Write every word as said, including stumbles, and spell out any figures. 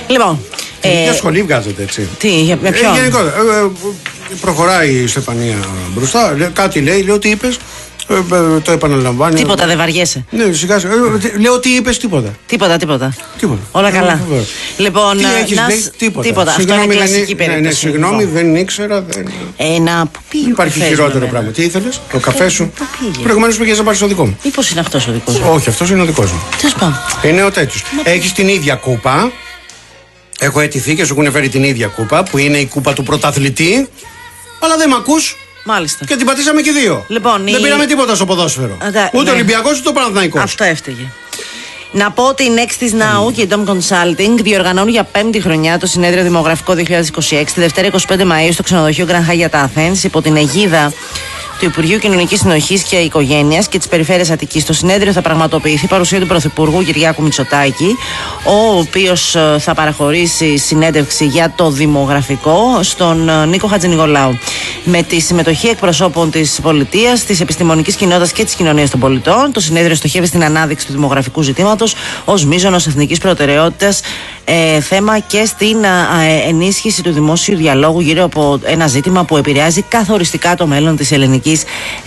Λοιπόν. Την ίδια σχολή βγάζετε, έτσι. Τι, με ποιον? Ε, γενικότερα. Ε, ε, προχωράει η Στεφανία μπροστά. Λέ, κάτι λέει, λέει ότι είπες. Ε, ε, το επαναλαμβάνει. Τίποτα, δεν βαριέσαι. Ναι, σιγά σιγά. Ε, λέω ότι είπες τίποτα. Τίποτα, τίποτα. Τίποτα. Όλα καλά. Ε, λοιπόν, τι έχεις να... λέει, τίποτα. τίποτα. Αυτό είναι κλασική περίπτωση. Ναι, ναι, συγγνώμη, δεν ήξερα. Δεν... Ένα που πήγε. Υπάρχει χειρότερο πράγμα. Τι ήθελες, το καφέ σου. Προηγουμένως πήγες να πάρεις το δικό μου. Μήπως είναι αυτός ο δικός μου? Όχι, αυτός είναι ο δικός μου. Τέλος πάντων. Είναι ο τέτοιος. Έχεις την ίδια κούπα. Έχω αιτηθεί και σου έχουν φέρει την ίδια κούπα που είναι η κούπα του πρωταθλητή. Αλλά δεν μ' ακούς. Μάλιστα. Και την πατήσαμε και δύο. Λοιπόν, δεν η... πήραμε τίποτα στο ποδόσφαιρο. Ατα, ούτε ναι. Ολυμπιακός ούτε Παναθηναϊκός. Αυτό έφταιγε. Να πω ότι η Next is Now και η Dom Consulting διοργανώνουν για πέμπτη χρονιά το συνέδριο Δημογραφικό δύο χιλιάδες είκοσι έξι τη Δευτέρα είκοσι πέντε Μαΐου στο ξενοδοχείο Grand Hyatt Athens υπό την αιγίδα του Υπουργείου Κοινωνικής Συνοχής και Οικογένειας και της Περιφέρειας Αττικής. Το συνέδριο θα πραγματοποιηθεί παρουσία του Πρωθυπουργού Κυριάκου Μητσοτάκη, ο οποίος θα παραχωρήσει συνέντευξη για το δημογραφικό στον Νίκο Χατζηνικολάου. Με τη συμμετοχή εκπροσώπων της πολιτείας, της επιστημονικής κοινότητας και της κοινωνίας των πολιτών, το συνέδριο στοχεύει στην ανάδειξη του δημογραφικού ζητήματος ως μείζωνος εθνικής προτεραιότητας ε, θέμα και στην ε, ενίσχυση του δημόσιου διαλόγου γύρω από ένα ζήτημα που επηρεάζει καθοριστικά το μέλλον της ελληνικής